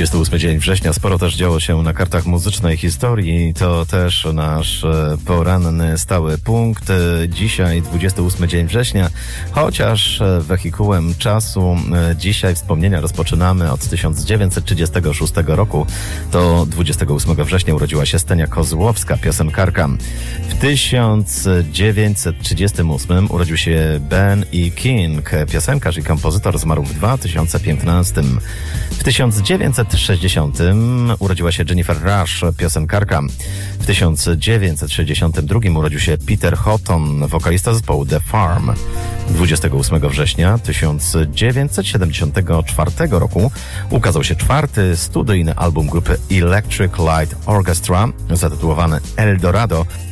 28 dzień września. Sporo też działo się na kartach muzycznej historii. To też nasz poranny stały punkt. Dzisiaj 28 dzień września, chociaż wehikułem czasu dzisiaj wspomnienia rozpoczynamy od 1936 roku. To 28 września urodziła się Stenia Kozłowska, piosenkarka. W 1938 urodził się Ben E. King, piosenkarz i kompozytor, zmarł w 2015. W 1960 urodziła się Jennifer Rush, piosenkarka. W 1962 urodził się Peter Houghton, wokalista zespołu The Farm. 28 września 1974 roku ukazał się czwarty studyjny album grupy Electric Light Orchestra zatytułowany El Dorado.